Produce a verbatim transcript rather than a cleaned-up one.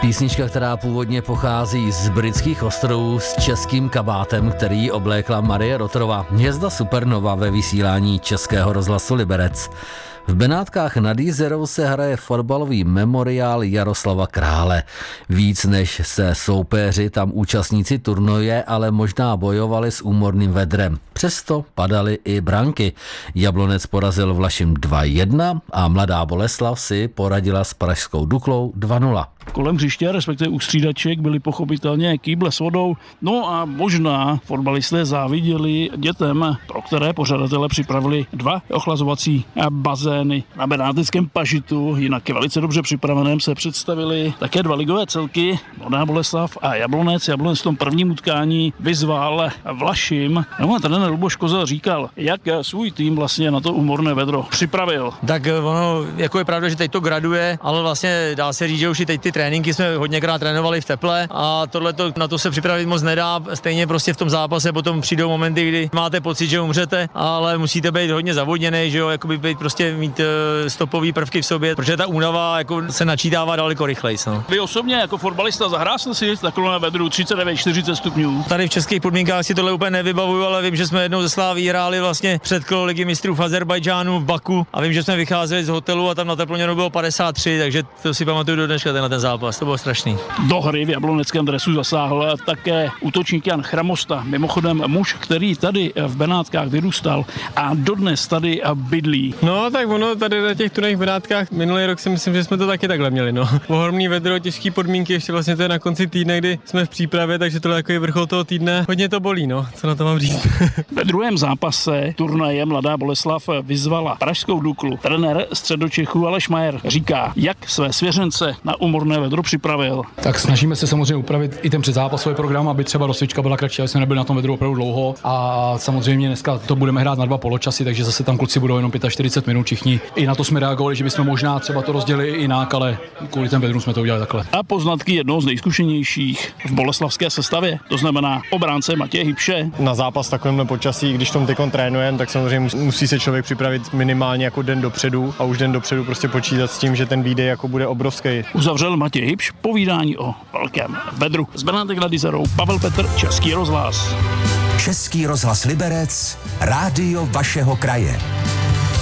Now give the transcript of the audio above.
Písnička, která původně pochází z britských ostrovů s českým kabátem, který oblékla Marie Rotterová, hvězda Supernova ve vysílání Českého rozhlasu Liberec. V Benátkách nad Jizerou se hraje fotbalový memoriál Jaroslava Krále. Víc než se soupeři tam účastníci turnaje, ale možná bojovali s úmorným vedrem. Přesto padaly i branky. Jablonec porazil Vlašim dva jedna a Mladá Boleslav si poradila s pražskou Duklou dva nula. Kolem hřiště, respektive u střídaček, byly pochopitelně kýble s vodou. No a možná fotbalisté záviděli dětem, pro které pořadatelé připravili dva ochlazovací bazény. Na benáteckém Pažitu, jinak je velice dobře připraveném, se představili také dva ligové celky, Mladá Boleslav a Jablonec. Jablonec v tom prvním utkání vyzval Vlašim. No a trenér Luboš Kozel říkal, jak svůj tým vlastně na to úmorné vedro připravil. Tak ono, jako je pravda, že teď to graduje, ale vlastně dá se říct, že už i teď ty tréninky jsme hodněkrát trénovali v teple a tohleto, na to se připravit moc nedá. Stejně prostě v tom zápase potom přijdou momenty, kdy máte pocit, že umřete, ale musíte být hodně zavodněný, že jo, jakoby být prostě mít stopový prvky v sobě, protože ta únava jako se načítává daleko rychleji. No. Vy osobně jako fotbalista zahrál jste si takhle na vedru třicet devět čtyřicet stupňů? Tady v českých podmínkách si tohle úplně nevybavuju, ale vím, že jsme jednou ze Sláví hráli vlastně před kolo ligy mistrů v Azerbajdžánu v Baku a vím, že jsme vycházeli z hotelu a tam na teploměru bylo padesát tři, takže to si pamatuju do dneška ten, ten zápas, to bylo strašný. Do hry v jabloneckém dresu zasáhl také útočník Jan Chramosta, mimochodem muž, který tady v Benátkách vyrůstal a dodnes tady bydlí. No tak ono tady na těch turnajích v Benátkách minulý rok si myslím, že jsme to taky takhle měli, no. Ohromný vedro, těžké podmínky, ještě vlastně to je na konci týdne, kdy jsme v přípravě, takže tohle jako je vrchol toho týdne. Hodně to bolí, no, co na to mám říct. Ve druhém zápase turnaje Mladá Boleslav vyzvala pražskou Duklu. Trenér Středočechů Aleš Majer říká, jak své svěřence na úmorné vedro připravil. Tak snažíme se samozřejmě upravit i ten předzápasový program, aby třeba rozcvička byla kratší, aby jsme nebyli na tom vedru opravdu dlouho. A samozřejmě dneska to budeme hrát na dva poločasy, takže zase tam kluci budou jenom čtyřicet pět minut všichni. I na to jsme reagovali, že bychom možná třeba to rozdělili jinak, ale kvůli těm vedrům jsme to udělali takhle. A poznatky jednoho z nejzkušenějších v boleslavské sestavě, to znamená obránce Matěje Hybše. Na zápas takovémhle počasí, když tom tykon trénujeme, tak samozřejmě musí se člověk připravit minimálně jako den dopředu a už den dopředu prostě počítat s tím, že ten výdej jako bude obrovský. Uzavřel Matěj Hybš povídání o velkém vedru. Z Benátek nad Jizerou Pavel Petr, Český rozhlas. Český rozhlas Liberec, rádio vašeho kraje.